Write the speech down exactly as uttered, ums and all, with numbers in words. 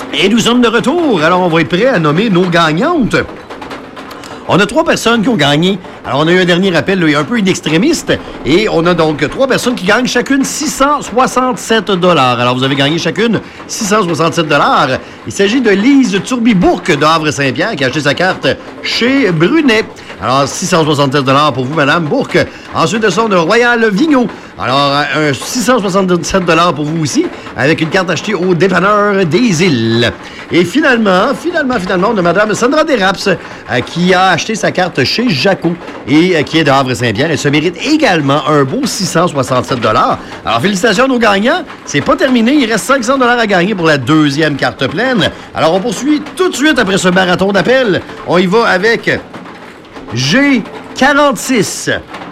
Et nous sommes de retour. Alors, on va être prêts à nommer nos gagnantes. On a trois personnes qui ont gagné. Alors, on a eu un dernier rappel, là, un peu inextrémiste. Et on a donc trois personnes qui gagnent chacune six cent soixante-sept dollars. Alors, vous avez gagné chacune six cent soixante-sept dollars. Il s'agit de Lise Turbi-Bourque de Havre-Saint-Pierre qui a acheté sa carte chez Brunet. Alors, six cent soixante-sept dollars pour vous, Madame Bourque. Ensuite de ça, on a Royal Vigneault. Alors, un six cent soixante-sept dollars pour vous aussi, avec une carte achetée au dépanneur des Îles. Et finalement, finalement, finalement, on a Mme Sandra Desraps euh, qui a acheté sa carte chez Jaco et euh, qui est de Havre-Saint-Pierre. Elle se mérite également un beau six cent soixante-sept dollars. Alors, félicitations à nos gagnants. C'est pas terminé. Il reste cinq cents dollars à gagner pour la deuxième carte pleine. Alors, on poursuit tout de suite après ce marathon d'appel. On y va avec G quarante-six.